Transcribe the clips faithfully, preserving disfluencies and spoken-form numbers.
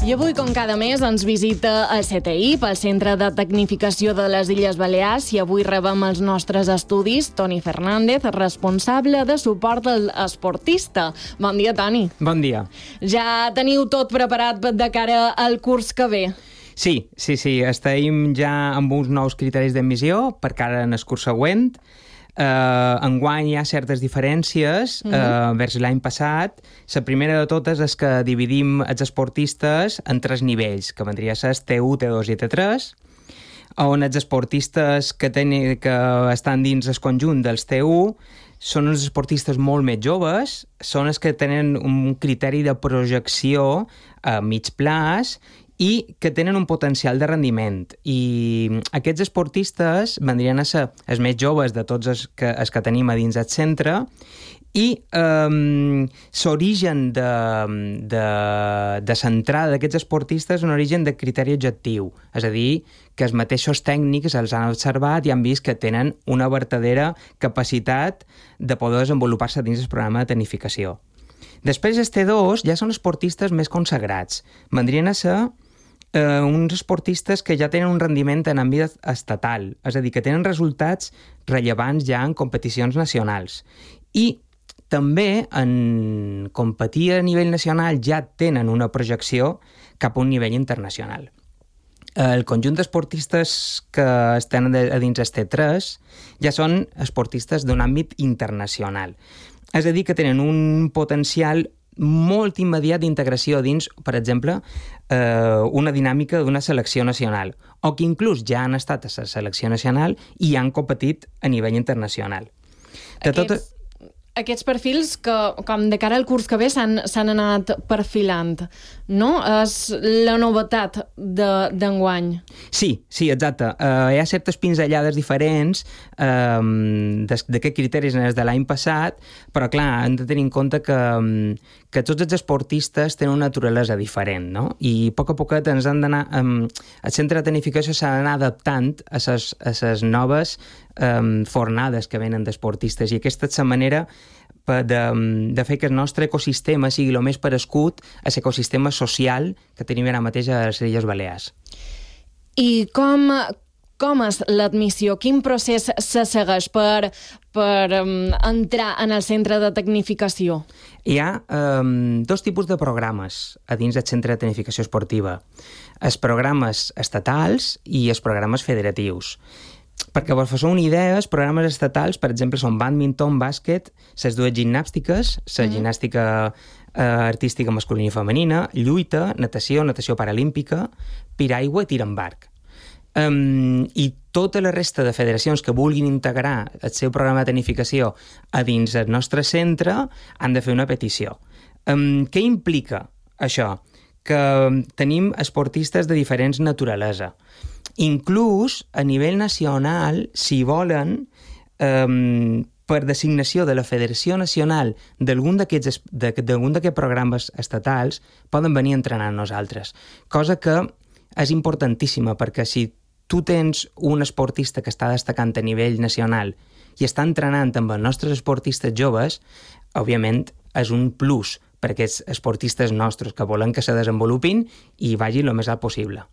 I avui, com cada mes, ens visita el C T I, pel Centre de Tecnificació de les Illes Balears, i avui rebem els nostres estudis Toni Fernández, responsable de suport al esportista. Bon dia, Toni. Bon dia. Ja teniu tot preparat de cara al curs que ve? Sí, sí, sí. Estem ja amb uns nous criteris d'admissió per cara en el curs següent. Uh, enguany hi ha certes diferències uh, uh, vers l'any passat. La primera de totes és que dividim els esportistes en tres nivells, que vendria a ser T u, T dos i T tres, on els esportistes que, ten, que estan dins el conjunt dels T u són els esportistes molt més joves, són els que tenen un criteri de projecció a mig plaç i que tenen un potencial de rendiment. I aquests esportistes vendrien a ser els més joves de tots els que, els que tenim a dins del centre, i um, l'origen de, de, de centrada d'aquests esportistes és un origen de criteri objectiu, és a dir, que els mateixos tècnics els han observat i han vist que tenen una vertadera capacitat de poder desenvolupar-se dins el programa de tecnificació. Després, els T dos ja són esportistes més consagrats. Vendrien a ser Uh, uns esportistes que ja tenen un rendiment en àmbit estatal, és a dir, que tenen resultats rellevants ja en competicions nacionals. I també en competir a nivell nacional ja tenen una projecció cap a un nivell internacional. El conjunt d'esportistes que estan a dins el T tres ja són esportistes d'un àmbit internacional. És a dir, que tenen un potencial molt immediat d'integració dins, per exemple, eh, una dinàmica d'una selecció nacional, o que inclús ja han estat a la selecció nacional i han competit a nivell internacional. De Aquests, tot... aquests perfils que, com de cara al curs que ve, s'han, s'han anat perfilant, no? És la novetat d'enguany. Sí, sí, exacte. Uh, hi ha certes pinzellades diferents um, d'aquests criteris en els de l'any passat, però clar, hem de tenir en compte que, que tots els esportistes tenen una naturalesa diferent, no? I a poc a poc ens han d'anar... Um, el centre de tecnificació s'ha d'anar adaptant a les, a les noves um, fornades que venen d'esportistes, i aquesta és la manera De, de fer que el nostre ecosistema sigui el més parescut a l'ecosistema social que tenim ara mateix a les Illes Balears. I com, com és l'admissió? Quin procés se segueix per, per um, entrar en el centre de tecnificació? Hi ha um, dos tipus de programes a dins del centre de tecnificació esportiva. Els programes estatals i els programes federatius. Perquè vos feu una idea, els programes estatals, per exemple, són bàdminton, bàsquet, les dues gimnàstiques, la mm. gimnàstica eh, artística masculina i femenina, lluita, natació, natació paralímpica, piraigua i tir amb arc. Um, I tota la resta de federacions que vulguin integrar el seu programa de tecnificació a dins el nostre centre han de fer una petició. Um, què implica això? Que tenim esportistes de diferents naturalesa. Inclús a nivell nacional, si volen, eh, per designació de la Federació Nacional d'algun d'aquests d'aquests programes estatals, poden venir a entrenar amb nosaltres. Cosa que és importantíssima, perquè si tu tens un esportista que està destacant a nivell nacional i està entrenant amb els nostres esportistes joves, òbviament és un plus per aquests esportistes nostres que volen que se desenvolupin i vagin el més alt possible.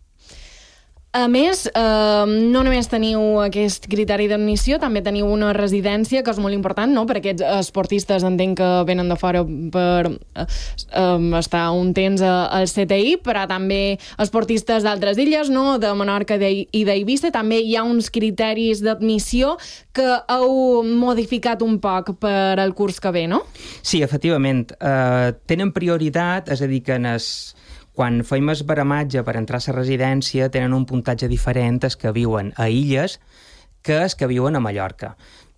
A més, eh, no només teniu aquest criteri d'admissió, també teniu una residència, que és molt important, no?, per aquests esportistes, entenc que venen de fora per eh, estar un temps al C T I, però també esportistes d'altres illes, no?, de Menorca i d'Eivissa. També hi ha uns criteris d'admissió que heu modificat un poc per al curs que ve, no? Sí, efectivament. Eh, tenen prioritat, és a dir, que en es... quan fem el baramatge per entrar a la residència tenen un puntatge diferent els que viuen a illes que els que viuen a Mallorca.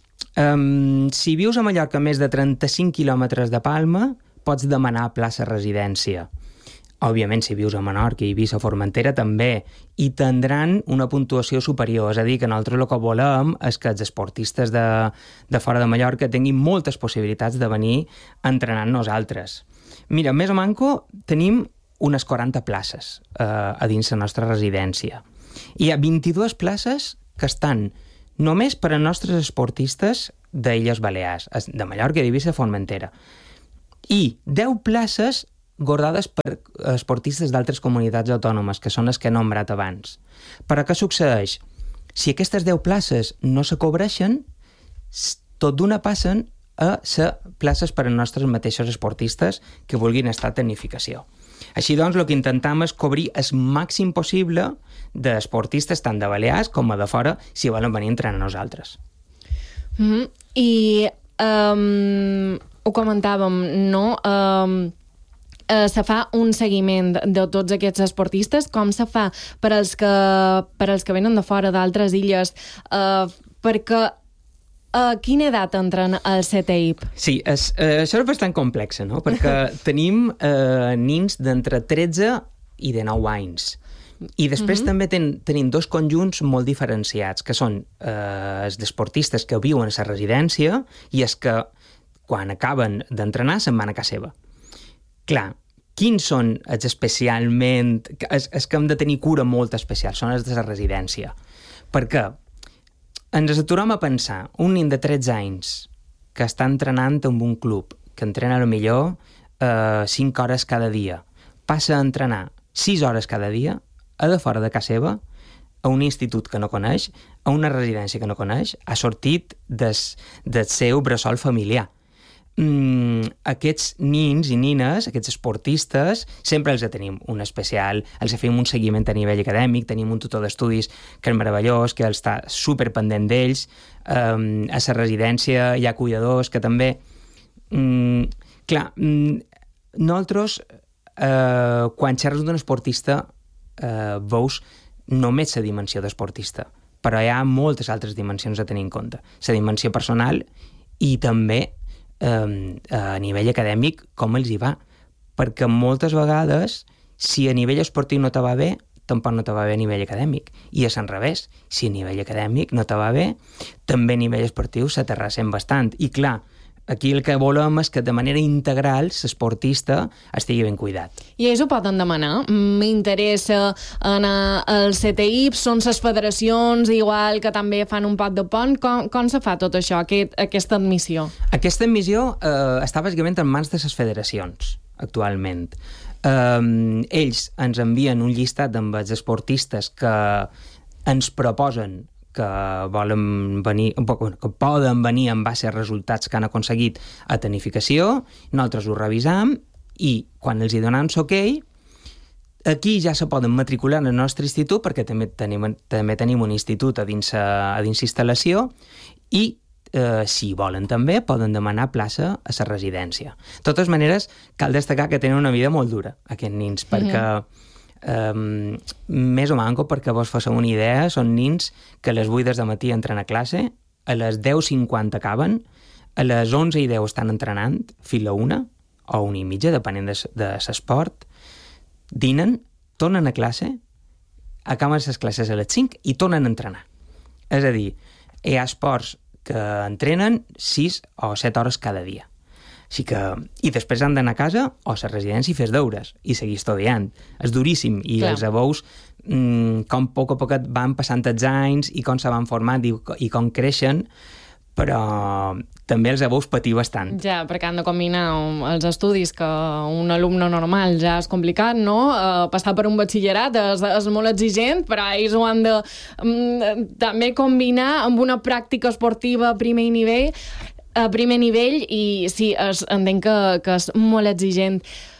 Um, si vius a Mallorca a més de trenta-cinc quilòmetres de Palma, pots demanar plaça residència. Òbviament, si vius a Menorca, Eivissa o Formentera, també, i tindran una puntuació superior. És a dir, que nosaltres el que volem és que els esportistes de, de fora de Mallorca tinguin moltes possibilitats de venir a entrenar amb nosaltres. Mira, més o manco tenim unes quaranta places eh, a dins la nostra residència. Hi ha vint-i-dues places que estan només per a nostres esportistes d'Illes Balears, de Mallorca, d'Eivissa i Formentera. I deu places guardades per esportistes d'altres comunitats autònomes, que són les que he nombrat abans. Però què succeeix? Si aquestes deu places no se cobreixen, tot d'una passen a ser places per als nostres mateixos esportistes que vulguin estar a tecnificació. Així doncs, el que intentem és cobrir el màxim possible d'esportistes tant de Balears com de fora si volen venir a entrenar a nosaltres. Mm-hmm. I um, ho comentàvem, no? Um, uh, se fa un seguiment de tots aquests esportistes, com se fa per als que, per als que venen de fora d'altres illes, uh, perquè a quina edat entren al C T I P? Sí, és, eh, això és bastant complex, no? Perquè tenim eh, nins d'entre tretze i de nou anys. I després mm-hmm. també ten, tenim dos conjunts molt diferenciats, que són eh, els esportistes que viuen a la residència i els que, quan acaben d'entrenar, se'n van a casa seva. Clar, quins són els especialment... Els, els que hem de tenir cura molt especial, són els de la residència. Perquè ens aturem a pensar, un nin de tretze anys que està entrenant en un club, que entrena potser eh, cinc hores cada dia, passa a entrenar sis hores cada dia, a de fora de casa seva, a un institut que no coneix, a una residència que no coneix, ha sortit des, del seu bressol familiar. Mm, aquests nins i nines, aquests esportistes, sempre els tenim un especial, els fem un seguiment a nivell acadèmic, tenim un tutor d'estudis que és meravellós, que està superpendent d'ells, um, a la residència hi ha cuidadors que també... Mm, clar, mm, nosaltres, uh, quan xerres d'un esportista, uh, veus només la dimensió d'esportista, però hi ha moltes altres dimensions a tenir en compte. La dimensió personal i també a nivell acadèmic com els hi va, perquè moltes vegades si a nivell esportiu no te va bé, tampoc no te va bé a nivell acadèmic, i és al revés, si a nivell acadèmic no te va bé, també a nivell esportiu se t'arrasen bastant, i clar, aquí el que volem és que de manera integral l'esportista estigui ben cuidat. I ells ho poden demanar? M'interessa anar al C T I P, són les federacions igual que també fan un pot de pont, com, com se fa tot això, aquest, aquesta admissió? Aquesta admissió eh, està bàsicament en mans de les federacions, actualment. Eh, ells ens envien un llistat amb els esportistes que ens proposen que volen venir, que poden venir en base a resultats que han aconseguit a tecnificació, nosaltres ho revisam i quan els hi donem ok, aquí ja se poden matricular en el nostre institut, perquè també tenim, també tenim un institut a dins, a dins instal·lació i eh, si volen també poden demanar plaça a la residència. De totes maneres, cal destacar que tenen una vida molt dura, aquests nins, perquè mm-hmm. Um, més o manco, perquè vos fasseu una idea, són nins que a les vuit del matí entren a classe, a les deu cinquanta acaben, a les onze i deu estan entrenant, fins a una o una i mitja, depenent de, de l'esport, dinen, tornen a classe, acaben les classes a les cinc i tornen a entrenar. És a dir, hi ha esports que entrenen sis o set hores cada dia. Així que... I després han d'anar a casa o a la residència i fer deures i seguir estudiant. És duríssim. I Clar. Els veus mmm, com a poc a poc van passant els anys i com se van formant i, i com creixen, però també els veus patir bastant. Ja, perquè han de combinar els estudis, que un alumne normal ja és complicat, no? Uh, passar per un batxillerat és, és molt exigent, però ells ho han de um, també combinar amb una pràctica esportiva a primer nivell, a primer nivell, i sí, es, entenc que, que és molt exigent.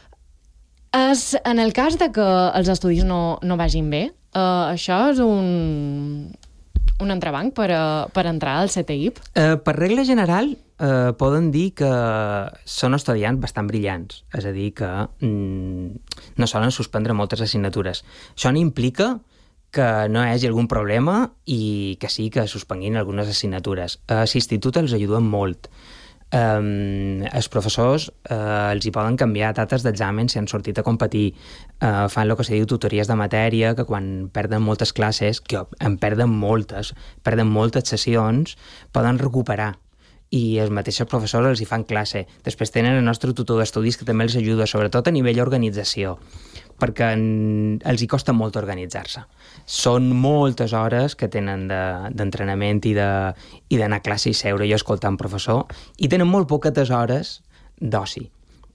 Es, en el cas de que els estudis no, no vagin bé, uh, això és un, un entrebanc per, a, per entrar al C T I P? Uh, per regla general, uh, poden dir que són estudiants bastant brillants, és a dir, que mm, no solen suspendre moltes assignatures. Això no implica que no hi hagi algun problema i que sí que suspenguin algunes assignatures. A l'institut els ajuden molt. Um, els professors uh, els hi poden canviar dates d'examen si han sortit a competir. Uh, fan el que se diu tutories de matèria, que quan perden moltes classes, que en perden moltes, perden moltes sessions, poden recuperar. I els mateixos professors els hi fan classe. Després tenen el nostre tutor d'estudis que també els ajuda, sobretot a nivell organització, perquè en, els hi costa molt organitzar-se. Són moltes hores que tenen d'entrenament de, i de, i d'anar a classe i seure i escoltar un professor, i tenen molt poquetes hores d'oci.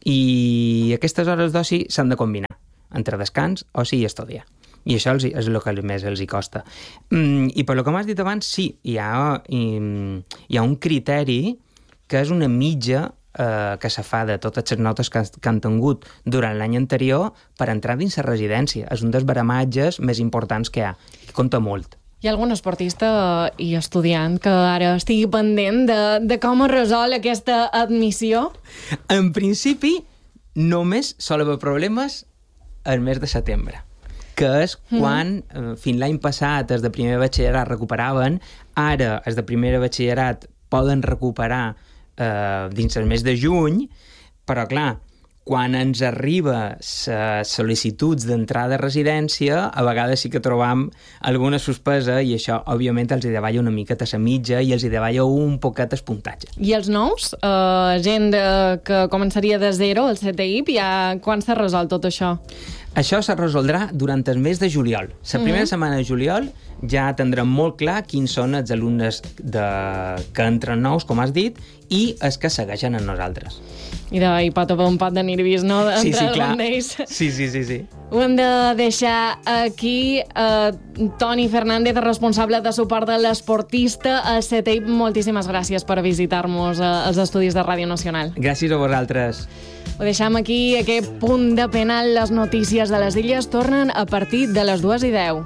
I aquestes hores d'oci s'han de combinar entre descans, oci i estudiar. I això els, és el que més els hi costa. Mm, I per lo que m'has dit abans, sí, hi ha, hi, hi ha un criteri que és una mitja eh, que se fa de totes les notes que, que han tingut durant l'any anterior per entrar dins la residència. És un dels baramatges més importants que hi ha, que compta molt. Hi ha algun esportista i estudiant que ara estigui pendent de, de com es resol aquesta admissió? En principi, només sol haver problemes el mes de setembre, que és quan, mm. eh, fins l'any passat, els de primer batxillerat recuperaven, ara els de primer batxillerat poden recuperar eh, dins el mes de juny, però clar, quan ens arriba les sol·licituds d'entrada a residència, a vegades sí que trobam alguna suspesa i això, òbviament, els hi davalla una miqueta a la mitja i els hi davalla un poquet el puntatge. I els nous? Uh, gent de, que començaria de zero, el C T I P, ja, quan s'ha resolt tot això? Això se resoldrà durant el mes de juliol. La primera mm-hmm. setmana de juliol ja tindrem molt clar quins són els alumnes de... que entren nous, com has dit, i els que segueixen en nosaltres. I de, hi pot haver un pot de nervis, no? Sí, sí, clar. Sí, sí, sí, sí. Ho hem de deixar aquí. Uh, Toni Fernández, responsable de suport de l'esportista al C T I P, moltíssimes gràcies per visitar-nos als estudis de Ràdio Nacional. Gràcies a vosaltres. Ho deixem aquí, aquest punt de penal. Les notícies de les Illes tornen a partir de les dues i deu.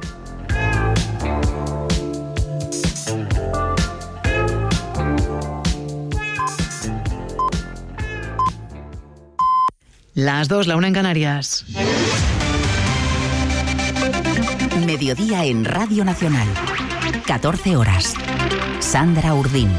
Las dos, la una en Canarias. Mediodía en Radio Nacional. catorce horas. Sandra Urdín.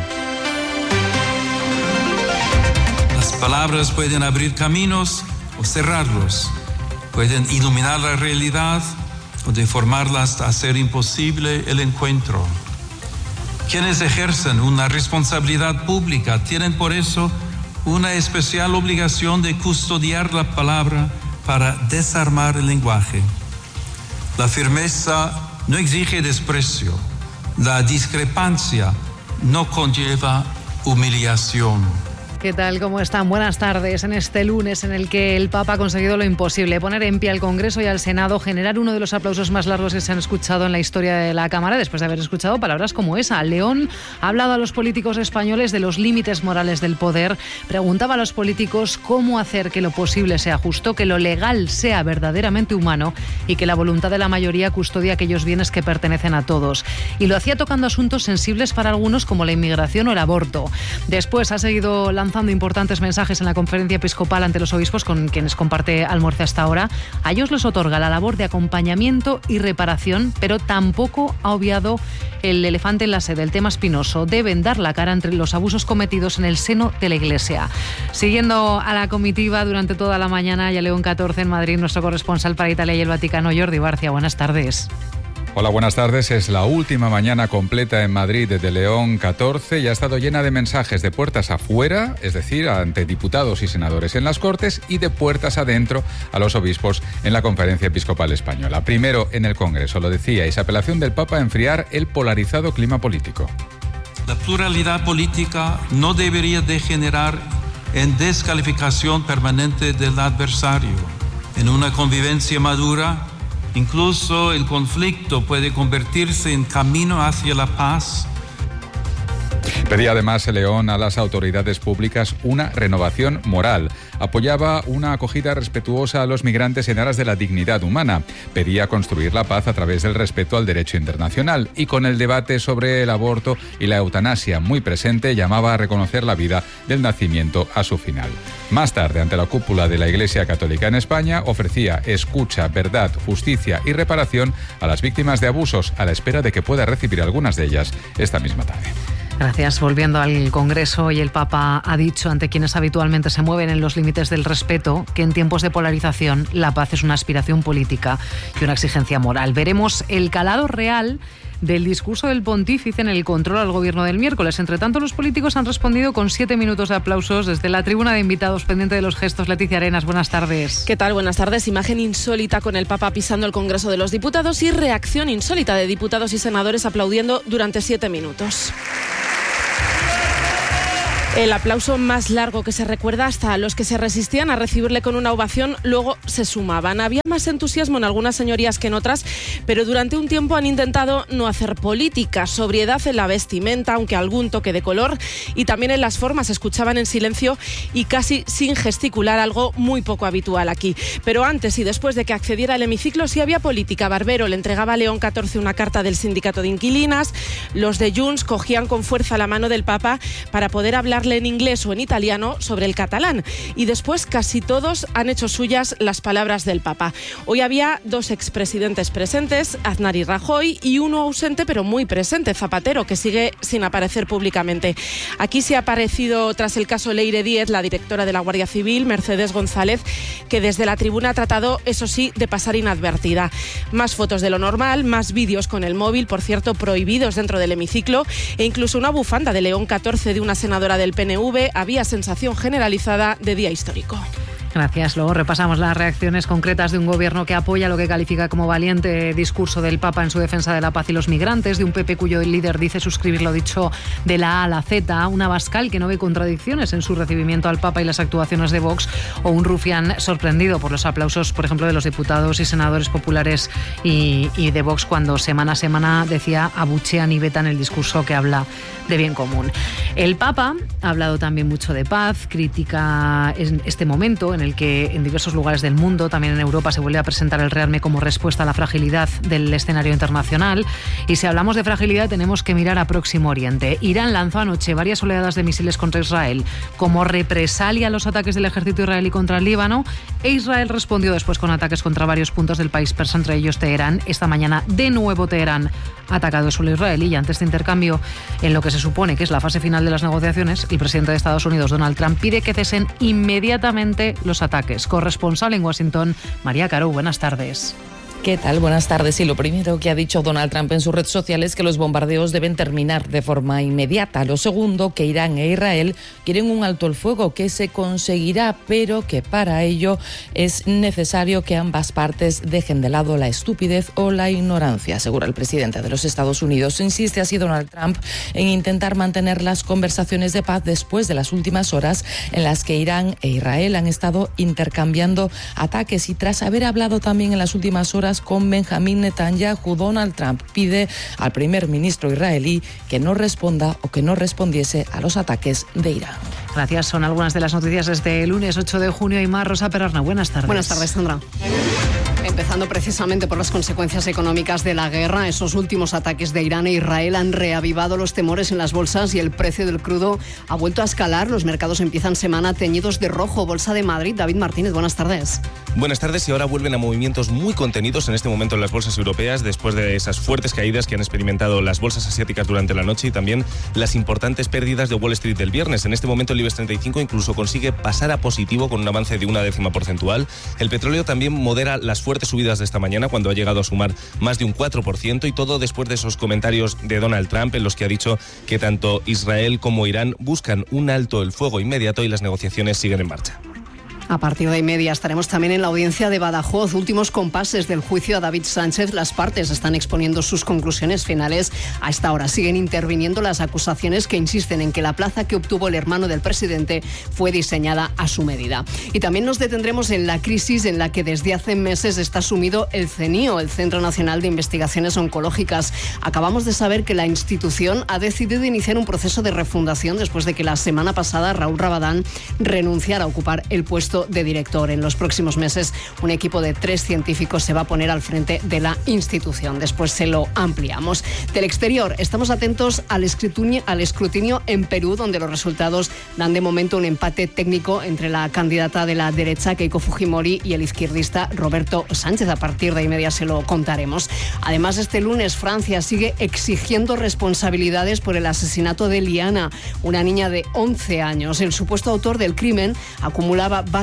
Las palabras pueden abrir caminos o cerrarlos. Pueden iluminar la realidad o deformarla hasta hacer imposible el encuentro. Quienes ejercen una responsabilidad pública tienen por eso una especial obligación de custodiar la palabra para desarmar el lenguaje. La firmeza no exige desprecio. La discrepancia no conlleva humillación. ¿Qué tal? ¿Cómo están? Buenas tardes. En este lunes en el que el Papa ha conseguido lo imposible, poner en pie al Congreso y al Senado, generar uno de los aplausos más largos que se han escuchado en la historia de la Cámara, después de haber escuchado palabras como esa. León ha hablado a los políticos españoles de los límites morales del poder, preguntaba a los políticos cómo hacer que lo posible sea justo, que lo legal sea verdaderamente humano y que la voluntad de la mayoría custodie aquellos bienes que pertenecen a todos. Y lo hacía tocando asuntos sensibles para algunos como la inmigración o el aborto. Después ha seguido lanzando importantes mensajes en la conferencia episcopal ante los obispos con quienes comparte almuerzo hasta ahora. A ellos les otorga la labor de acompañamiento y reparación, pero tampoco ha obviado el elefante en la sede, el tema espinoso. Deben dar la cara entre los abusos cometidos en el seno de la Iglesia. Siguiendo a la comitiva durante toda la mañana y a León catorce en Madrid, nuestro corresponsal para Italia y el Vaticano, Jordi Barcia. Buenas tardes. Hola, buenas tardes. Es la última mañana completa en Madrid de León catorce y ha estado llena de mensajes de puertas afuera, es decir, ante diputados y senadores en las Cortes, y de puertas adentro a los obispos en la Conferencia Episcopal Española. Primero en el Congreso, lo decíais, apelación del Papa a enfriar el polarizado clima político. La pluralidad política no debería degenerar en descalificación permanente del adversario. En una convivencia madura, incluso el conflicto puede convertirse en camino hacia la paz. Pedía además León a las autoridades públicas una renovación moral. Apoyaba una acogida respetuosa a los migrantes en aras de la dignidad humana. Pedía construir la paz a través del respeto al derecho internacional. Y con el debate sobre el aborto y la eutanasia muy presente, llamaba a reconocer la vida del nacimiento a su final. Más tarde, ante la cúpula de la Iglesia Católica en España, ofrecía escucha, verdad, justicia y reparación a las víctimas de abusos, a la espera de que pueda recibir algunas de ellas esta misma tarde. Gracias. Volviendo al Congreso, y el Papa ha dicho ante quienes habitualmente se mueven en los límites del respeto que en tiempos de polarización la paz es una aspiración política y una exigencia moral. Veremos el calado real del discurso del pontífice en el control al gobierno del miércoles. Entre tanto, los políticos han respondido con siete minutos de aplausos desde la tribuna de invitados, pendiente de los gestos. Leticia Arenas, buenas tardes. ¿Qué tal? Buenas tardes. Imagen insólita con el Papa pisando el Congreso de los Diputados y reacción insólita de diputados y senadores aplaudiendo durante siete minutos. El aplauso más largo que se recuerda, hasta los que se resistían a recibirle con una ovación luego se sumaban. Había más entusiasmo en algunas señorías que en otras, pero durante un tiempo han intentado no hacer política, sobriedad en la vestimenta, aunque algún toque de color, y también en las formas. Escuchaban en silencio y casi sin gesticular, algo muy poco habitual aquí. Pero antes y después de que accediera al hemiciclo sí había política. Barbero le entregaba a León catorce una carta del sindicato de inquilinas, los de Junts cogían con fuerza la mano del Papa para poder hablar en inglés o en italiano sobre el catalán, y después casi todos han hecho suyas las palabras del Papa. Hoy había dos expresidentes presentes, Aznar y Rajoy, y uno ausente pero muy presente, Zapatero, que sigue sin aparecer públicamente. Aquí sí ha aparecido, tras el caso Leire Díez, la directora de la Guardia Civil, Mercedes González, que desde la tribuna ha tratado, eso sí, de pasar inadvertida. Más fotos de lo normal, más vídeos con el móvil, por cierto, prohibidos dentro del hemiciclo, e incluso una bufanda de León catorce de una senadora del P N V. Había sensación generalizada de día histórico. Gracias. Luego repasamos las reacciones concretas de un gobierno que apoya lo que califica como valiente discurso del Papa en su defensa de la paz y los migrantes, de un P P cuyo líder dice suscribir lo dicho de la A a la Z, un Abascal que no ve contradicciones en su recibimiento al Papa y las actuaciones de Vox, o un Rufián sorprendido por los aplausos, por ejemplo, de los diputados y senadores populares y, y de Vox cuando semana a semana, decía, abuchean y vetan el discurso que habla de bien común. El Papa ha hablado también mucho de paz, critica este momento en en el que en diversos lugares del mundo, también en Europa, se vuelve a presentar el rearme como respuesta a la fragilidad del escenario internacional. Y si hablamos de fragilidad, tenemos que mirar a Próximo Oriente. Irán lanzó anoche varias oleadas de misiles contra Israel como represalia a los ataques del ejército israelí contra el Líbano, e Israel respondió después con ataques contra varios puntos del país persa, entre ellos Teherán. Esta mañana, de nuevo, Teherán ha atacado el suelo israelí, y ante este intercambio, en lo que se supone que es la fase final de las negociaciones, el presidente de Estados Unidos, Donald Trump, pide que cesen inmediatamente los ataques. Corresponsal en Washington, María Caro, buenas tardes. ¿Qué tal? Buenas tardes. Y lo primero que ha dicho Donald Trump en su red social es que los bombardeos deben terminar de forma inmediata. Lo segundo, que Irán e Israel quieren un alto el fuego que se conseguirá, pero que para ello es necesario que ambas partes dejen de lado la estupidez o la ignorancia, asegura el presidente de los Estados Unidos. Insiste así Donald Trump en intentar mantener las conversaciones de paz después de las últimas horas en las que Irán e Israel han estado intercambiando ataques, y tras haber hablado también en las últimas horas con Benjamín Netanyahu, Donald Trump pide al primer ministro israelí que no responda o que no respondiese a los ataques de Irán. Gracias. Son algunas de las noticias de este lunes ocho de junio. Y más, Rosa Perarna, buenas tardes. Buenas tardes, Sandra. Empezando precisamente por las consecuencias económicas de la guerra, esos últimos ataques de Irán e Israel han reavivado los temores en las bolsas y el precio del crudo ha vuelto a escalar. Los mercados empiezan semana teñidos de rojo. Bolsa de Madrid, David Martínez, buenas tardes. Buenas tardes. Y ahora vuelven a movimientos muy contenidos en este momento en las bolsas europeas, después de esas fuertes caídas que han experimentado las bolsas asiáticas durante la noche y también las importantes pérdidas de Wall Street del viernes. En este momento el IBEX treinta y cinco incluso consigue pasar a positivo con un avance de una décima porcentual. El petróleo también modera las fuertes subidas de esta mañana, cuando ha llegado a sumar más de un cuatro por ciento, y todo después de esos comentarios de Donald Trump en los que ha dicho que tanto Israel como Irán buscan un alto el fuego inmediato y las negociaciones siguen en marcha. A partir de y media estaremos también en la audiencia de Badajoz. Últimos compases del juicio a David Sánchez. Las partes están exponiendo sus conclusiones finales. A esta hora siguen interviniendo las acusaciones que insisten en que la plaza que obtuvo el hermano del presidente fue diseñada a su medida. Y también nos detendremos en la crisis en la que desde hace meses está sumido el CENIO, el Centro Nacional de Investigaciones Oncológicas. Acabamos de saber que la institución ha decidido iniciar un proceso de refundación después de que la semana pasada Raúl Rabadán renunciara a ocupar el puesto de director. En los próximos meses, un equipo de tres científicos se va a poner al frente de la institución. Después se lo ampliamos. Del exterior, estamos atentos al escrutinio, al escrutinio en Perú, donde los resultados dan de momento un empate técnico entre la candidata de la derecha, Keiko Fujimori, y el izquierdista Roberto Sánchez. A partir de y media se lo contaremos. Además, este lunes, Francia sigue exigiendo responsabilidades por el asesinato de Liana, una niña de once años. El supuesto autor del crimen acumulaba varias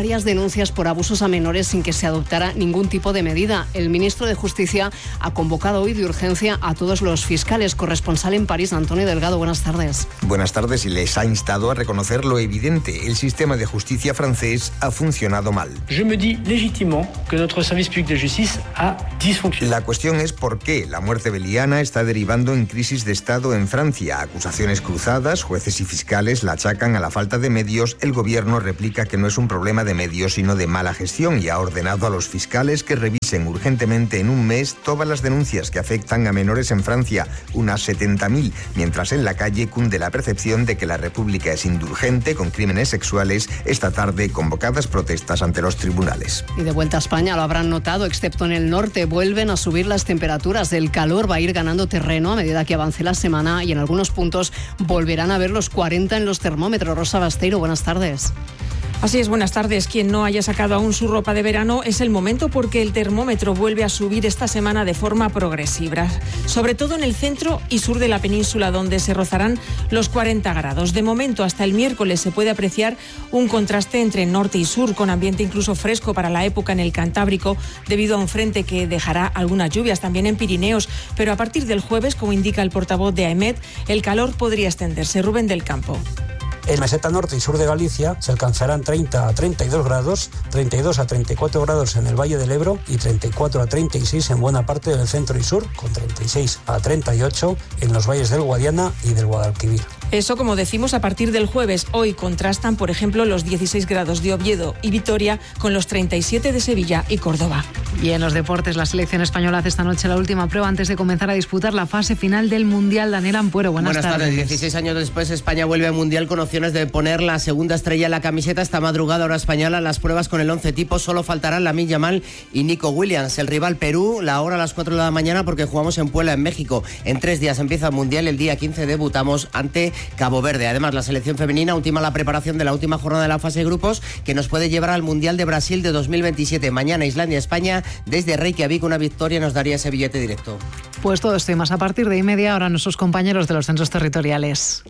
varias denuncias por abusos a menores sin que se adoptara ningún tipo de medida. El ministro de Justicia ha convocado hoy de urgencia a todos los fiscales. Corresponsal en París, Antonio Delgado, buenas tardes. Buenas tardes, y les ha instado a reconocer lo evidente. El sistema de justicia francés ha funcionado mal. Je me dis légitimement que notre service public de justice a dysfonctionné. La cuestión es por qué la muerte beliana está derivando en crisis de Estado en Francia. Acusaciones cruzadas, jueces y fiscales la achacan a la falta de medios. El gobierno replica que no es un problema de medios, sino de mala gestión, y ha ordenado a los fiscales que revisen urgentemente en un mes todas las denuncias que afectan a menores en Francia, unas setenta mil, mientras en la calle cunde la percepción de que la República es indulgente con crímenes sexuales. Esta tarde, convocadas protestas ante los tribunales. Y de vuelta a España, lo habrán notado, excepto en el norte, vuelven a subir las temperaturas. El calor va a ir ganando terreno a medida que avance la semana, y en algunos puntos volverán a ver los cuarenta en los termómetros. Rosa Basteiro, buenas tardes. Así es, buenas tardes. Quien no haya sacado aún su ropa de verano, es el momento, porque el termómetro vuelve a subir esta semana de forma progresiva, sobre todo en el centro y sur de la península, donde se rozarán los cuarenta grados. De momento, hasta el miércoles se puede apreciar un contraste entre norte y sur, con ambiente incluso fresco para la época en el Cantábrico, debido a un frente que dejará algunas lluvias también en Pirineos. Pero a partir del jueves, como indica el portavoz de AEMET, el calor podría extenderse. Rubén del Campo. En meseta norte y sur de Galicia se alcanzarán treinta a treinta y dos grados, treinta y dos a treinta y cuatro grados en el Valle del Ebro y treinta y cuatro a treinta y seis en buena parte del centro y sur, con treinta y seis a treinta y ocho en los valles del Guadiana y del Guadalquivir. Eso, como decimos, a partir del jueves. Hoy contrastan, por ejemplo, los dieciséis grados de Oviedo y Vitoria con los treinta y siete de Sevilla y Córdoba. Y en los deportes, la selección española hace esta noche la última prueba antes de comenzar a disputar la fase final del Mundial. Daniel Ampuero, buenas, buenas tardes. tardes. dieciséis años después, España vuelve al Mundial con opciones de poner la segunda estrella en la camiseta. Esta madrugada, hora española, las pruebas con el once tipo. Solo faltarán Lamine Yamal y Nico Williams. El rival Perú, la hora a las cuatro de la mañana, porque jugamos en Puebla, en México. En tres días empieza el Mundial. El día quince debutamos ante Cabo Verde. Además, la selección femenina ultima la preparación de la última jornada de la fase de grupos, que nos puede llevar al Mundial de Brasil de dos mil veintisiete. Mañana, Islandia-España. Desde Reykjavik, una victoria nos daría ese billete directo. Pues todo esto y más a partir de y media hora, nuestros compañeros de los centros territoriales.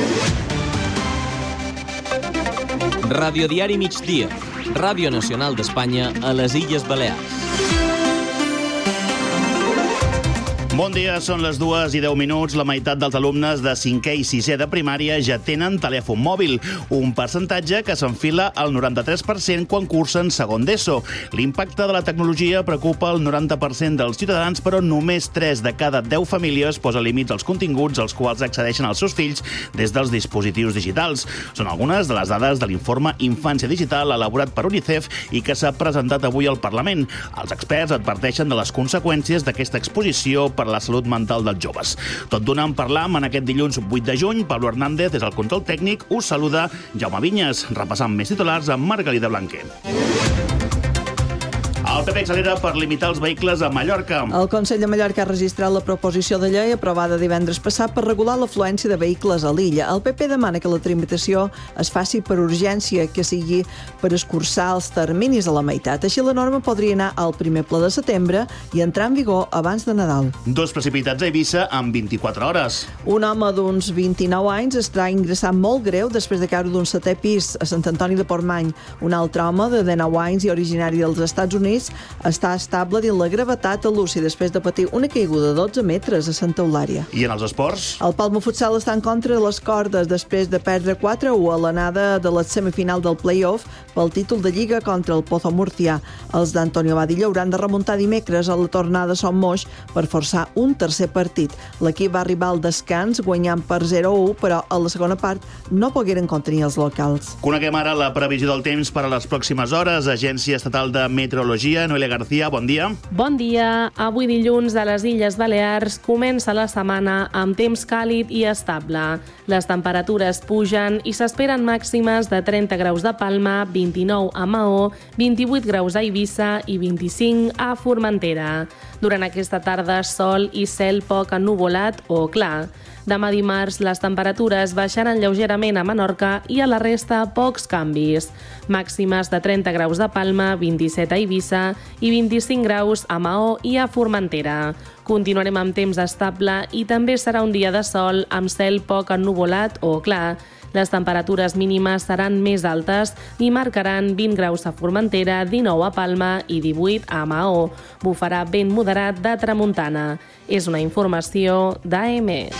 Radio Diari Migdia, Ràdio Nacional d'Espanya a les Illes Balears. Bon dia, són les dues i deu minuts. La meitat dels alumnes de cinquè i sisè de primària ja tenen telèfon mòbil, un percentatge que s'enfila al noranta-tres per cent quan cursen segon d'ESO. L'impacte de la tecnologia preocupa el noranta per cent dels ciutadans, però només tres de cada deu famílies posa límits als continguts als quals accedeixen els seus fills des dels dispositius digitals. Són algunes de les dades de l'informe Infància Digital elaborat per UNICEF i que s'ha presentat avui al Parlament. Els experts adverteixen de les conseqüències d'aquesta exposició per la salut mental dels joves. Tot donant parlam en aquest dilluns vuit de juny. Pablo Hernández, des del control tècnic, us saluda Jaume Vinyes, repassant més titulars amb Margarida Blanquer. El P P accelera per limitar els vehicles a Mallorca. El Consell de Mallorca ha registrat la proposició de llei aprovada divendres passat per regular l'afluència de vehicles a l'illa. El P P demana que la tramitació es faci per urgència, que sigui per escurçar els terminis a la meitat. Així la norma podria anar al primer ple de setembre i entrar en vigor abans de Nadal. Dos precipitats a Eivissa en vint-i-quatre hores. Un home d'uns vint-i-nou anys està ingressat molt greu després de caure d'un setè pis a Sant Antoni de Portmany. Un altre home de dinou anys i originari dels Estats Units està estable dins la gravetat a l'U C I després de patir una caiguda de dotze metres a Santa Eulària. I en els esports? El Palma Futsal està en contra de les cordes després de perdre quatre a u a l'anada de la semifinal del play-off pel títol de Lliga contra el Pozo Murcià. Els d'Antonio Badilla hauran de remuntar dimecres a la tornada a Son Moix per forçar un tercer partit. L'equip va arribar al descans guanyant per zero a u, però a la segona part no pogueren contenir els locals. Coneguem ara la previsió del temps per a les pròximes hores. Agència Estatal de Meteorologia, Noelia García, bon dia. Bon dia. Avui dilluns a les Illes Balears comença la setmana amb temps càlid i estable. Les temperatures pugen i s'esperen màximes de trenta graus de Palma, vint-i-nou a Maó, vint-i-vuit graus a Eivissa i vint-i-cinc a Formentera. Durant aquesta tarda, sol i cel poc ennuvolat o clar. Demà dimarts les temperatures baixaran lleugerament a Menorca i a la resta pocs canvis. Màximes de trenta graus de Palma, vint-i-set a Eivissa i vint-i-cinc graus a Maó i a Formentera. Continuarem amb temps estable i també serà un dia de sol amb cel poc ennuvolat o clar. Les temperatures mínimes seran més altes i marcaran vint graus a Formentera, dinou a Palma i divuit a Maó. Bufarà vent moderat de tramuntana. És una informació d'A M.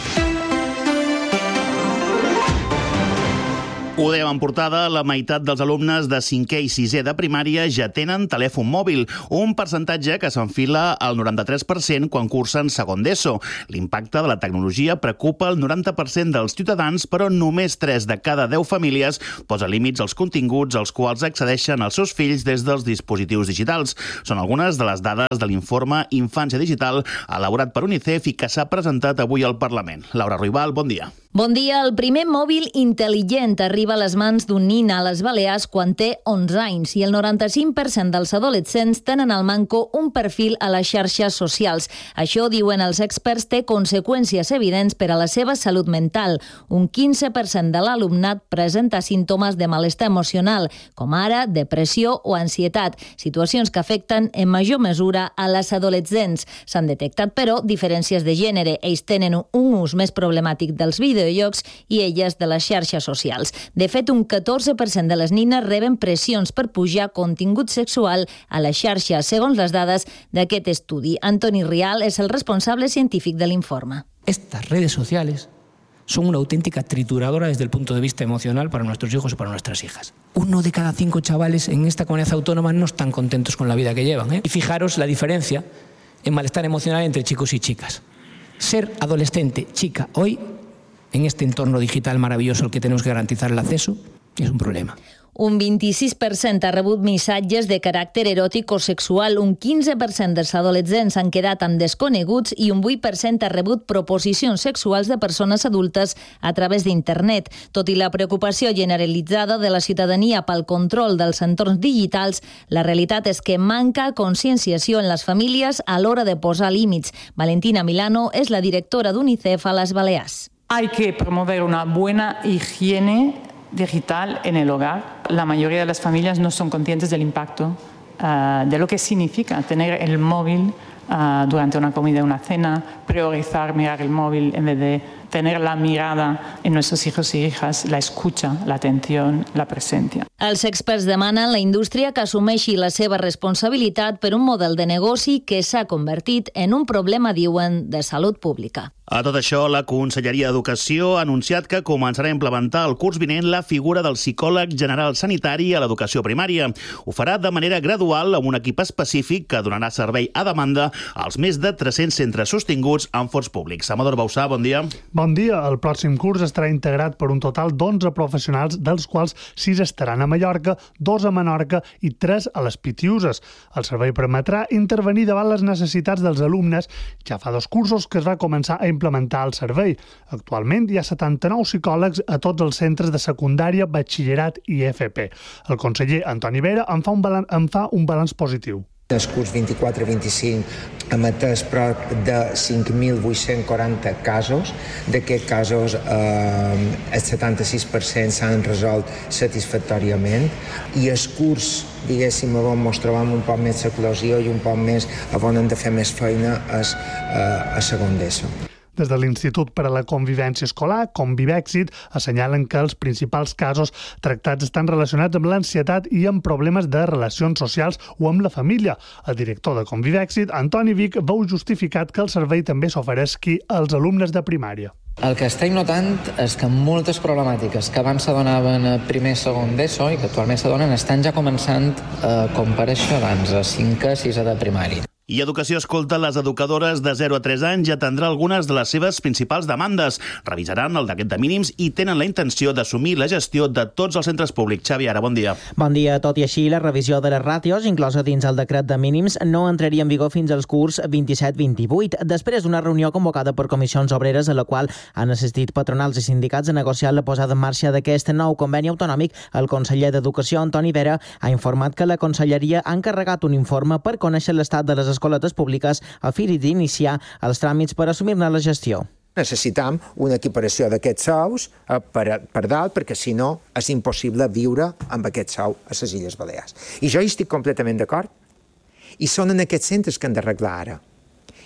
Ho dèiem en portada, la meitat dels alumnes de cinquè i sisè de primària ja tenen telèfon mòbil, un percentatge que s'enfila al noranta-tres per cent quan cursen segon d'ESO. L'impacte de la tecnologia preocupa el noranta per cent dels ciutadans, però només tres de cada deu famílies posa límits als continguts als quals accedeixen els seus fills des dels dispositius digitals. Són algunes de les dades de l'informe Infància Digital elaborat per UNICEF i que s'ha presentat avui al Parlament. Laura Ruibal, bon dia. Bon dia. El primer mòbil intel·ligent arriba a les mans d'un nin a les Balears quan té onze anys i el noranta-cinc per cent dels adolescents tenen al manco un perfil a les xarxes socials. Això, diuen els experts, té conseqüències evidents per a la seva salut mental. Un quinze per cent de l'alumnat presenta símptomes de malestar emocional, com ara depressió o ansietat, situacions que afecten en major mesura a les adolescents. S'han detectat, però, diferències de gènere. Ells tenen un ús més problemàtic dels videojocs i elles de les xarxes socials. De fet, un catorze per cent de les nines reben pressions per pujar contingut sexual a la xarxa, segons les dades d'aquest estudi. Antoni Rial és el responsable científic de l'informe. Estas redes sociales son una auténtica trituradora desde el punto de vista emocional para nuestros hijos y para nuestras hijas. Uno de cada cinco chavales en esta comunidad autónoma no están contentos con la vida que llevan, ¿eh? Y fijaros la diferencia en malestar emocional entre chicos y chicas. Ser adolescente, chica, hoy, en este entorno digital maravilloso al que tenemos que garantizar el acceso, es un problema. Un vint-i-sis per cent ha rebut missatges de caràcter eròtic o sexual, un quinze per cent dels adolescents han quedat amb desconeguts i un vuit per cent ha rebut proposicions sexuals de persones adultes a través d'internet. Tot i la preocupació generalitzada de la ciutadania pel control dels entorns digitals, la realitat és que manca conscienciació en les famílies a l'hora de posar límits. Valentina Milano és la directora d'UNICEF a les Balears. Hay que promover una buena higiene digital en el hogar. La mayoría de las familias no son conscientes del impacto, uh, de lo que significa tener el móvil uh, durante una comida, una cena, priorizar mirar el móvil en vez de tener la mirada en nuestros hijos y hijas, la escucha, la atención, la presencia. Els experts demanen a la indústria que assumeixi la seva responsabilitat per un model de negoci que s'ha convertit en un problema, diuen, de salut pública. A tot això, la Conselleria d'Educació ha anunciat que començarà a implementar el curs vinent la figura del psicòleg general sanitari a l'educació primària. Ho farà de manera gradual amb un equip específic que donarà servei a demanda als més de tres-cents centres sostinguts amb fons públics. Amador Bausà, bon dia. Bon dia. El pròxim curs estarà integrat per un total d'onze professionals, dels quals sis estaran a Mallorca, dos a Menorca i tres a les Pitiuses. El servei permetrà intervenir davant les necessitats dels alumnes. Ja fa dos cursos que es va començar a implementar el servei. Actualment hi ha setanta-nou psicòlegs a tots els centres de secundària, batxillerat i F P. El conseller Antoni Vera en fa un balanç, en fa un balanç positiu. El curs vint-i-quatre vint-i-cinc hem atès prop de cinc mil vuit-cents quaranta casos. D'aquests casos, eh, el setanta-sis per cent s'han resolt satisfactòriament i el curs, diguéssim, on ens trobem un poc més d'eclosió i un poc més on hem de fer més feina és eh, a segon d'ESO. Des de l'Institut per a la Convivència Escolar, Convivèxit, assenyalen que els principals casos tractats estan relacionats amb l'ansietat i amb problemes de relacions socials o amb la família. El director de Convivèxit, Antoni Vic, veu justificat que el servei també s'ofereixi als alumnes de primària. El que estem notant és que moltes problemàtiques que abans s'adonaven a primer i segon d'ESO i que actualment s'adonen estan ja començant a comparèixer abans, a cinquè i sisè de primària. I Educació escolta les educadores de zero a tres anys i atendrà algunes de les seves principals demandes. Revisaran el decret de mínims i tenen la intenció d'assumir la gestió de tots els centres públics. Xavi, ara, bon dia. Bon dia. Tot i així, la revisió de les ràtios, inclosa dins el decret de mínims, no entraria en vigor fins als curs vint-i-set vint-i-vuit, després d'una reunió convocada per comissions obreres a la qual han assistit patronals i sindicats a negociar la posada en marxa d'aquest nou conveni autonòmic. El conseller d'Educació, Antoni Vera, ha informat que la Conselleria ha encarregat un informe per conèixer l'estat de les escoletes públiques a fi d'iniciar els tràmits per assumir-ne la gestió. Necessitam una equiparació d'aquests sous per, per dalt, perquè si no és impossible viure amb aquest sou a les Illes Balears. I jo hi estic completament d'acord. I són en aquests centres que han d'arreglar ara.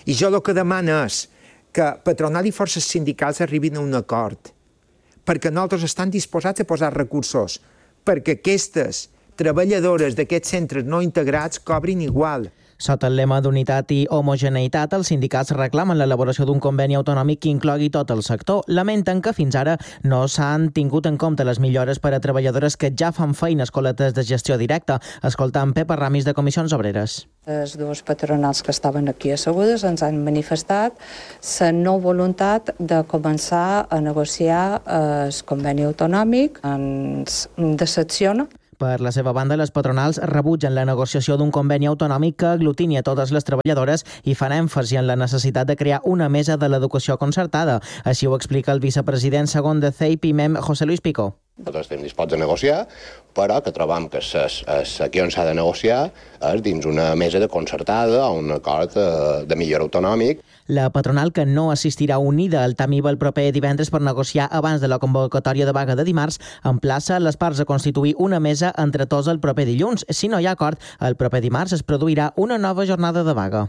I jo el que demano és que patronal i forces sindicals arribin a un acord, perquè nosaltres estan disposats a posar recursos, perquè aquestes treballadores d'aquests centres no integrats cobrin igual. Sota el lema d'unitat i homogeneïtat, els sindicats reclamen l'elaboració d'un conveni autonòmic que inclogui tot el sector. Lamenten que fins ara no s'han tingut en compte les millores per a treballadores que ja fan feines coletes de gestió directa. Escoltant Pepa Ramis de Comissions Obreres. Les dues patronals que estaven aquí assegudes ens han manifestat la no voluntat de començar a negociar el conveni autonòmic. Ens decepciona. Per la seva banda, les patronals rebutgen la negociació d'un conveni autonòmic que aglutini a totes les treballadores i fan èmfasi en la necessitat de crear una mesa de l'educació concertada. Així ho explica el vicepresident segon de C E I P I M E M, José Luis Picó. Nosaltres estem disposats a negociar, però que trobam que ses, es, aquí on s'ha de negociar és dins una mesa de concertada o un acord de, de millora autonòmic. La patronal, que no assistirà unida al Tamiba el proper divendres per negociar abans de la convocatòria de vaga de dimarts, emplaça les parts a constituir una mesa entre tots el proper dilluns. Si no hi ha acord, el proper dimarts es produirà una nova jornada de vaga.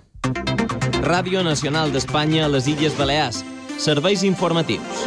Ràdio Nacional d'Espanya a les Illes Balears. Serveis informatius.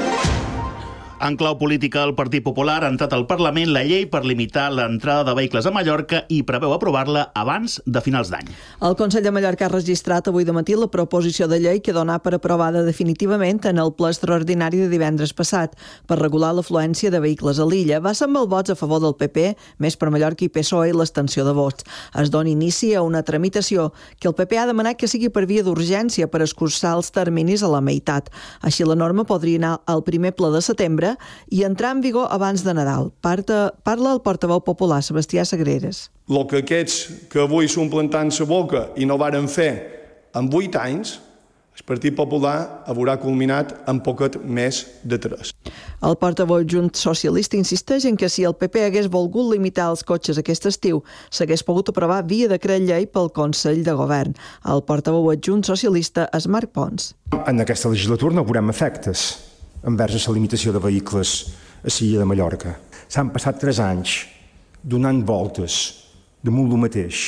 En clau política, el Partit Popular ha entrat al Parlament la llei per limitar l'entrada de vehicles a Mallorca i preveu aprovar-la abans de finals d'any. El Consell de Mallorca ha registrat avui de matí la proposició de llei que dona per aprovada definitivament en el ple extraordinari de divendres passat per regular l'afluència de vehicles a l'illa. Va ser amb els vots a favor del P P, Més per Mallorca i P S O E i l'extensió de vots. Es dona inici a una tramitació que el P P ha demanat que sigui per via d'urgència per escurçar els terminis a la meitat. Així la norma podria anar al primer ple de setembre i entrar en vigor abans de Nadal. Parta, parla el portaveu popular, Sebastià Sagreres. El que aquests que avui s'omplen tant la boca i no varen fer en vuit anys, el Partit Popular haurà culminat en poquet més de tres. El portaveu adjunt socialista insisteix en que si el P P hagués volgut limitar els cotxes aquest estiu, s'hagués pogut aprovar via decret llei pel Consell de Govern. El portaveu adjunt socialista és Marc Pons. En aquesta legislatura no veurem efectes envers la limitació de vehicles a l'illa de Mallorca. S'han passat tres anys donant voltes damunt el mateix.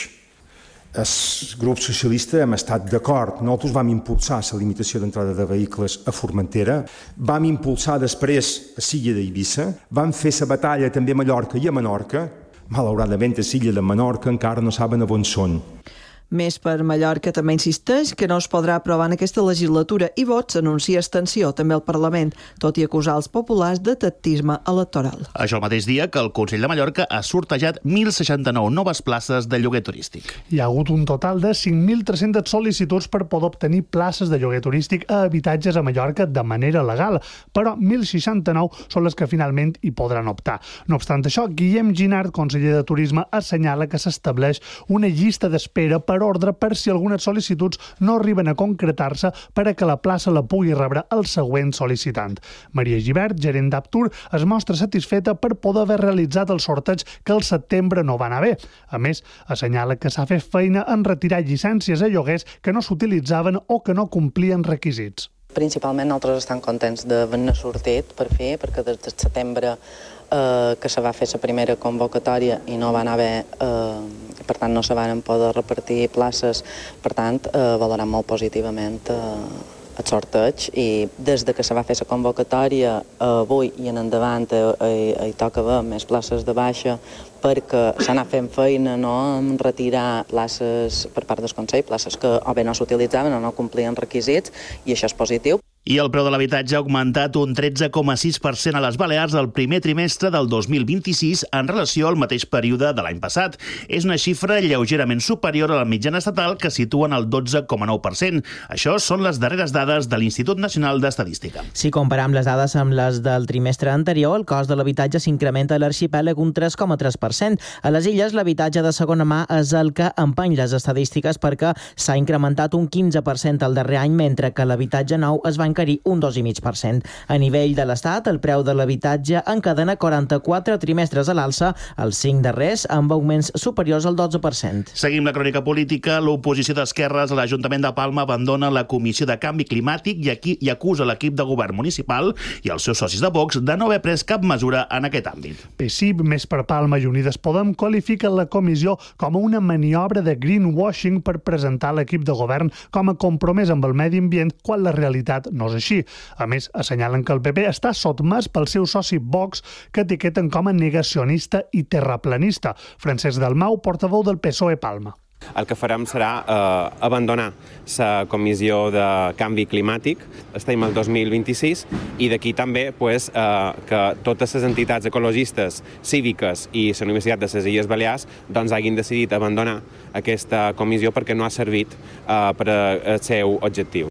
El grup socialista hem estat d'acord. Nosaltres vam impulsar la limitació d'entrada de vehicles a Formentera, vam impulsar després a l'illa d'Eivissa, vam fer la batalla també a Mallorca i a Menorca. Malauradament, a l'illa de Menorca encara no saben on són. Més per Mallorca també insisteix que no es podrà aprovar en aquesta legislatura i Vots anuncia extensió també al Parlament, tot i acusar els populars de tactisme electoral. Això el mateix dia que el Consell de Mallorca ha sortejat mil seixanta-nou noves places de lloguer turístic. Hi ha hagut un total de cinc mil tres-centes sol·licituds per poder obtenir places de lloguer turístic a habitatges a Mallorca de manera legal, però mil seixanta-nou són les que finalment hi podran optar. No obstant això, Guillem Ginard, conseller de Turisme, assenyala que s'estableix una llista d'espera per ordre per si algunes sol·licituds no arriben a concretar-se per a que la plaça la pugui rebre el següent sol·licitant. Maria Gibert, gerent d'Aptur, es mostra satisfeta per poder haver realitzat el sorteig que al setembre no va anar bé. A més, assenyala que s'ha fet feina en retirar llicències a lloguers que no s'utilitzaven o que no complien requisits. Principalment nosaltres estem contents d'haver-ne sortit per fer, perquè des de setembre eh, que se va fer la primera convocatòria i no va anar bé, eh, per tant no se van poder repartir places, per tant eh, valorem molt positivament eh, el sorteig i des de que se va fer la convocatòria avui i en endavant hi, hi toca haver més places de baixa perquè s'ha anat fent feina no, en retirar places per part del Consell, places que o bé no s'utilitzaven o no complien requisits i això és positiu. I el preu de l'habitatge ha augmentat un tretze coma sis per cent a les Balears el primer trimestre del dos mil vint-i-sis en relació al mateix període de l'any passat. És una xifra lleugerament superior a la mitjana estatal que situen el dotze coma nou per cent. Això són les darreres dades de l'Institut Nacional d'Estadística. Si comparem les dades amb les del trimestre anterior, el cost de l'habitatge s'incrementa a l'arxipèlag un tres coma tres per cent. A les illes, l'habitatge de segona mà és el que empeny les estadístiques perquè s'ha incrementat un quinze per cent el darrer any, mentre que l'habitatge nou es va incrementar encarir un dos coma cinc per cent. A nivell de l'Estat, el preu de l'habitatge encadena quaranta-quatre trimestres a l'alça, els cinc darrers amb augments superiors al dotze per cent. Seguim la crònica política. L'oposició d'esquerres a l'Ajuntament de Palma abandona la Comissió de Canvi Climàtic i, aquí, i acusa l'equip de govern municipal i els seus socis de Vox de no haver pres cap mesura en aquest àmbit. P S I, Més per Palma i Unides Podem qualifiquen la comissió com una maniobra de greenwashing per presentar l'equip de govern com a compromès amb el medi ambient quan la realitat no és així. A més, assenyalen que el P P està sotmès pel seu soci Vox, que etiqueten com a negacionista i terraplanista. Francesc Dalmau, portaveu del P S O E Palma. El que farem serà eh, abandonar la Comissió de Canvi Climàtic, estem al dos mil vint-i-sis, i d'aquí també pues, eh, que totes les entitats ecologistes, cíviques i la Universitat de les Illes Balears doncs, hagin decidit abandonar aquesta comissió perquè no ha servit eh, per al seu objectiu.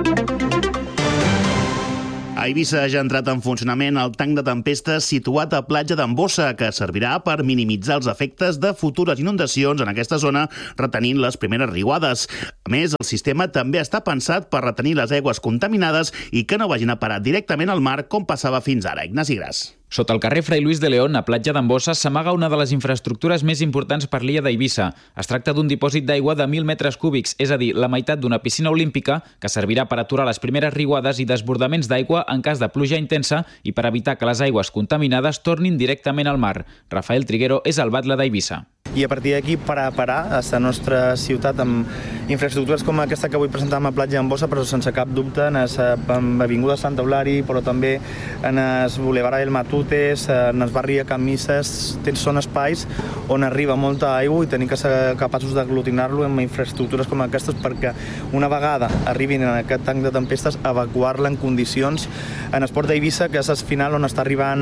A Eivissa ja ha entrat en funcionament el tanc de tempestes situat a platja d'Ambossa, que servirà per minimitzar els efectes de futures inundacions en aquesta zona, retenint les primeres riuades. A més, el sistema també està pensat per retenir les aigües contaminades i que no vagin a parar directament al mar com passava fins ara. Ignasi Gras. Sota el carrer Fray Luis de León, a platja d'Ambossa, s'amaga una de les infraestructures més importants per l'illa d'Eivissa. Es tracta d'un dipòsit d'aigua de mil metres cúbics, és a dir, la meitat d'una piscina olímpica, que servirà per aturar les primeres riuades i desbordaments d'aigua en cas de pluja intensa i per evitar que les aigües contaminades tornin directament al mar. Rafael Triguero és el batlle d'Eivissa. I a partir d'aquí parar, parar a la nostra ciutat amb infraestructures com aquesta que avui presentàvem a platja d'Ambossa, però sense cap dubte en l'avinguda Sant Eulari, però també en el Boulevard del Matutes, en el barri de Can Misses. Són espais on arriba molta aigua i tenim que ser capaços d'aglutinar-lo amb infraestructures com aquestes perquè una vegada arribin en aquest tanc de tempestes, evacuar-la en condicions en el port d'Eivissa, que és el final on està arribant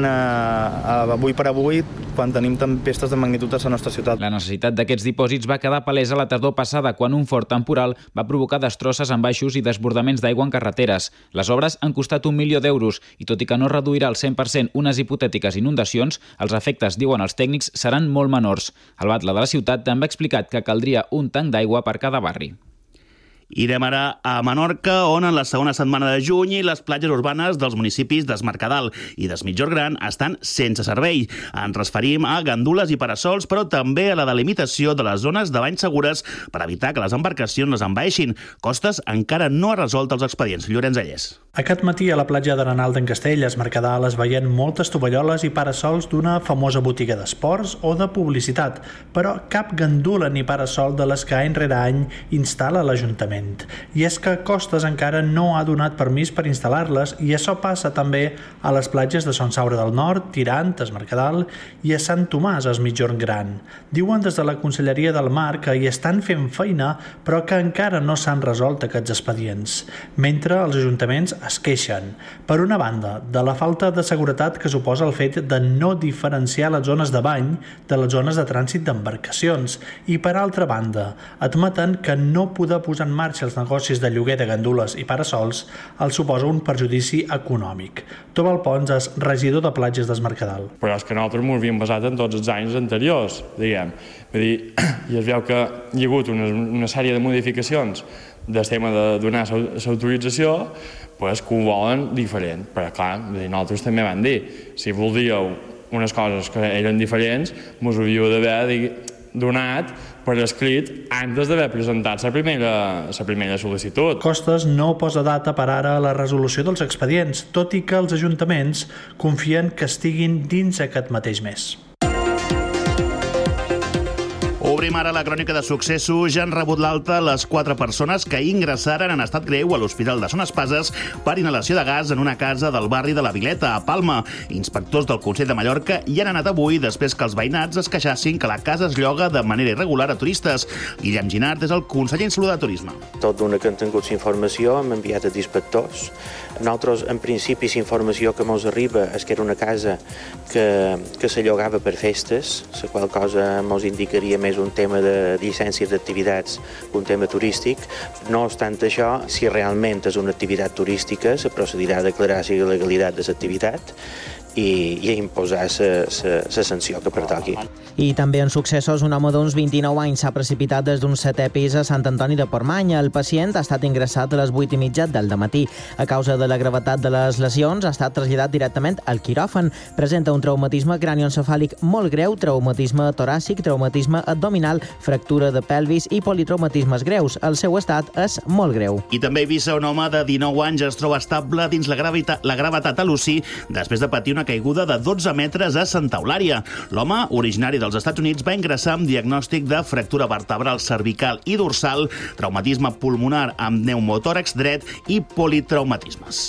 avui per avui quan tenim tempestes de magnitud a la nostra ciutat. La necessitat d'aquests dipòsits va quedar palesa la tardor passada quan un fort temporal va provocar destrosses en baixos i desbordaments d'aigua en carreteres. Les obres han costat un milió d'euros i tot i que no reduirà al cent per cent unes hipotètiques inundacions, els efectes, diuen els tècnics, seran molt menors. El batlle de la ciutat també ha explicat que caldria un tanc d'aigua per cada barri. Irem ara a Menorca, on en la segona setmana de juny les platges urbanes dels municipis d'Es Mercadal i d'Es Migjorn Gran estan sense servei. Ens referim a gandules i parasols, però també a la delimitació de les zones de bany segures per evitar que les embarcacions les envaeixin. Costes encara no ha resolt els expedients. Llorenç Allés. Aquest matí a la platja d'Arenal d'en Castell, es Mercadal, es veien moltes tovalloles i parasols d'una famosa botiga d'esports o de publicitat, però cap gandula ni parasol de les que any rere any instal·la l'Ajuntament. I és que Costes encara no ha donat permís per instal·lar-les i això passa també a les platges de Son Saura del Nord, Tirant, Es Mercadal i a Sant Tomàs, Es Migjorn Gran. Diuen des de la Conselleria del Mar que hi estan fent feina però que encara no s'han resolt aquests expedients, mentre els ajuntaments es queixen, per una banda, de la falta de seguretat que suposa el fet de no diferenciar les zones de bany de les zones de trànsit d'embarcacions i, per altra banda, admeten que no poder posar en marxa els negocis de lloguer de gandules i parasols els suposa un perjudici econòmic. Tobal Pons és regidor de platges d'Es Mercadal. Però és que nosaltres m'ho havíem basat en tots els anys anteriors, diguem. Vull dir, i es veu que hi ha hagut una, una sèrie de modificacions del tema de donar l'autorització, pues, que ho volen diferent. Però clar, nosaltres també vam dir, si voldíeu unes coses que eren diferents, mos hauríeu d'haver donat per escrit antes d'haver presentat la primera, la primera sol·licitud. Costes no posa data per ara a la resolució dels expedients, tot i que els ajuntaments confien que estiguin dins aquest mateix mes. Obrim ara la crònica de successos. Ja han rebut l'alta les quatre persones que ingressaren en estat greu a l'Hospital de Son Espases per inhalació de gas en una casa del barri de la Vileta, a Palma. Inspectors del Consell de Mallorca hi han anat avui després que els veïnats es queixassin que la casa es lloga de manera irregular a turistes. Guillem Ginart és el conseller insular de Turisme. Tot d'una que han tingut informació hem enviat a inspectors. Nosaltres, en principi, la informació que ens arriba és que era una casa que, que se llogava per festes, la qual cosa ens indicaria més un tema de llicències d'activitats que un tema turístic. No obstant això, si realment és una activitat turística, se procedirà a declarar la legalitat de l'activitat i, i a imposar la sanció que pertoqui. I també en successos, un home d'uns vint-i-nou anys s'ha precipitat des d'un setè pis a Sant Antoni de Portmany. El pacient ha estat ingressat a les vuit i mitja del dematí. A causa de la gravetat de les lesions, ha estat traslladat directament al quiròfan. Presenta un traumatisme cranioencefàlic molt greu, traumatisme toràcic, traumatisme abdominal, fractura de pelvis i politraumatismes greus. El seu estat és molt greu. I també a Eivissa, un home de dinou anys es troba estable dins la gravetat, la gravetat a l'U C I després de patir una caiguda de dotze metres a Santa Eulària. L'home, originari dels Estats Units, va ingressar amb diagnòstic de fractura vertebral cervical i dorsal, traumatisme pulmonar amb pneumotòrax dret i politraumatismes.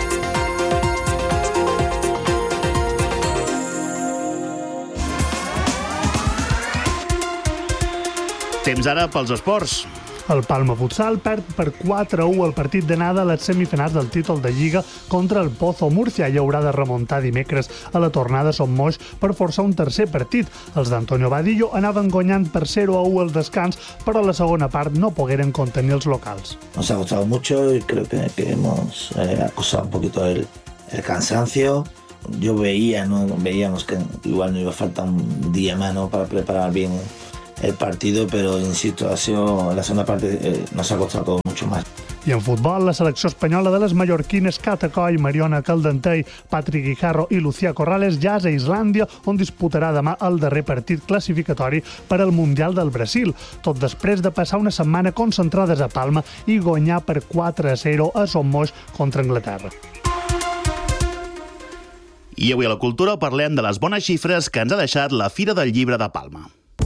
Temps ara pels esports. El Palma Futsal perd per quatre a u el partit d'anada a les semifinals del títol de Lliga contra el Pozo Múrcia i haurà de remuntar dimecres a la tornada a Son Moix per forçar un tercer partit. Els d'Antonio Vadillo anaven guanyant per cero a u al descans, però a la segona part no pogueren contenir els locals. Nos ha gustado mucho y creo que, que hemos eh, acusado un poquito el, el cansancio. Yo veía, ¿no? Veíamos que igual nos iba a faltar un día más, ¿no? Para preparar bien el partido, pero insisto, ha sido la segunda parte eh, nos ha costado todo mucho más. I en futbol, la selecció espanyola de les mallorquines Cata Coll, Mariona Caldentey, Patrick Guijarro i Lucía Corrales ja és a Islàndia, on disputarà demà el darrer partit classificatori per al Mundial del Brasil, tot després de passar una setmana concentrades a Palma i guanyar per quatre a zero a Son Moix contra Anglaterra. I avui a la cultura parlem de les bones xifres que ens ha deixat la Fira del Llibre de Palma.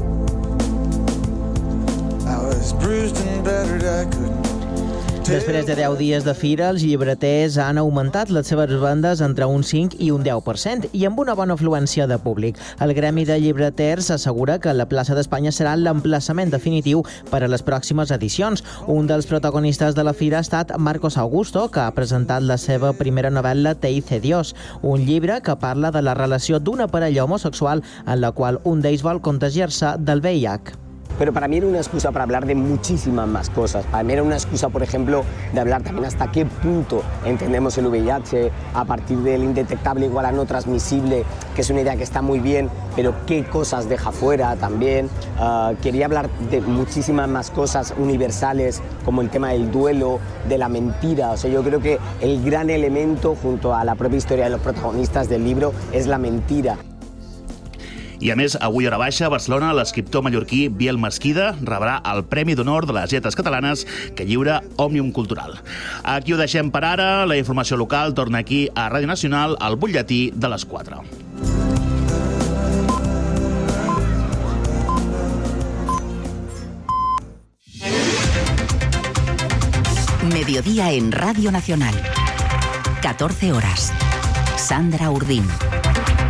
Després de deu dies de fira, els llibreters han augmentat les seves vendes entre un cinc i un deu per cent i amb una bona afluència de públic. El Gremi de Llibreters assegura que la plaça d'Espanya serà l'emplaçament definitiu per a les pròximes edicions. Un dels protagonistes de la fira ha estat Marcos Augusto, que ha presentat la seva primera novel·la Te hice Dios, un llibre que parla de la relació d'una parella homosexual en la qual un d'ells vol contagiar-se del V I H. Pero para mí era una excusa para hablar de muchísimas más cosas. Para mí era una excusa, por ejemplo, de hablar también hasta qué punto entendemos el V I H a partir del indetectable igual a no transmisible, que es una idea que está muy bien, pero qué cosas deja fuera también. Uh, quería hablar de muchísimas más cosas universales, como el tema del duelo, de la mentira. O sea, yo creo que el gran elemento, junto a la propia historia de los protagonistas del libro, es la mentira. I a més, avui a hora baixa, a Barcelona, l'escriptor mallorquí Biel Mesquida rebrà el Premi d'Honor de les Lletres Catalanes que lliura Òmnium Cultural. Aquí ho deixem per ara. La informació local torna aquí a Ràdio Nacional al butlletí de les quatre. Mediodía en Radio Nacional. catorce horas. Sandra Urdín.